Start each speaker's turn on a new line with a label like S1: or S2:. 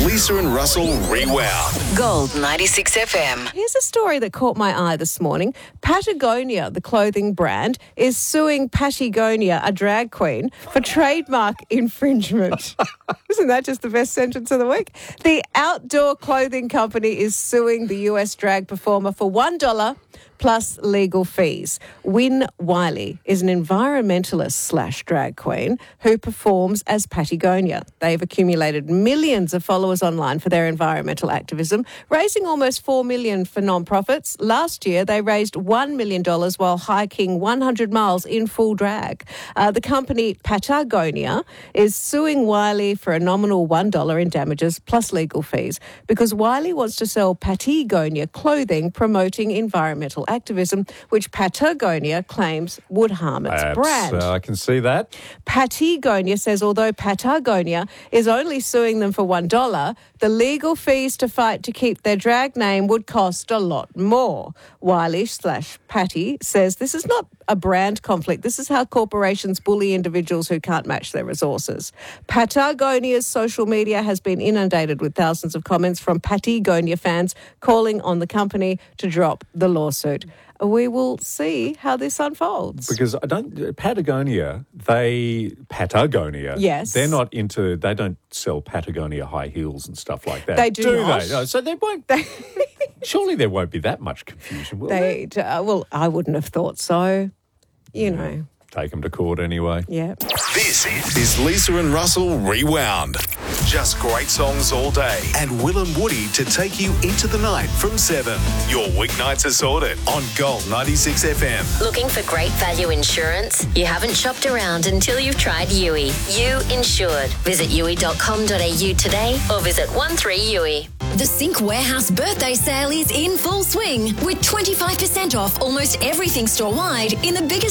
S1: Lisa and Russell Rewound.
S2: Gold 96 FM.
S3: Here's a story that caught my eye this morning. Patagonia, the clothing brand, is suing Patagonia, a drag queen, for trademark infringement. Isn't that just the best sentence of the week? The outdoor clothing company is suing the US drag performer for $1 plus legal fees. Wynne Wiley is an environmentalist / drag queen who performs as Patagonia. They've accumulated millions of followers online for their environmental activism, raising almost $4 million for non-profits. Last year, they raised $1 million while hiking 100 miles in full drag. The company Patagonia is suing Wiley for a nominal $1 in damages plus legal fees because Wiley wants to sell Patagonia clothing promoting environmental activism, which Patagonia claims would harm its brand.
S4: I can see that.
S3: Patagonia says although Patagonia is only suing them for $1, the legal fees to fight to keep their drag name would cost a lot more. Wiley / Patty says this is not a brand conflict. This is how corporations bully individuals who can't match their resources. Patagonia's social media has been inundated with thousands of comments from Patagonia fans calling on the company to drop the lawsuit. We will see how this unfolds.
S4: Because Patagonia,
S3: yes,
S4: they're not into, they don't sell Patagonia high heels and stuff like that.
S3: They do not.
S4: They? No, so they won't. Surely there won't be that much confusion, will there?
S3: Well, I wouldn't have thought so. You know.
S4: Take them to court anyway.
S3: Yeah.
S1: This is Lisa and Russell Rewound. Just great songs all day. And Will and Woody to take you into the night from 7. Your weeknights are sorted on Gold 96 FM.
S2: Looking for great value insurance? You haven't shopped around until you've tried Yui. You Insured. Visit yui.com.au today or visit 13Yui.
S5: The Sync Warehouse birthday sale is in full swing with 25% off almost everything store-wide in the biggest